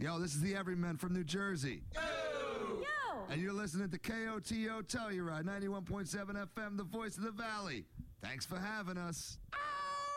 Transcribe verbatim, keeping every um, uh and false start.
Yo, this is the Everyman from New Jersey. Yo! Yo! And you're listening to K O T O Telluride, ninety-one point seven F M, the voice of the valley. Thanks for having us. Ah!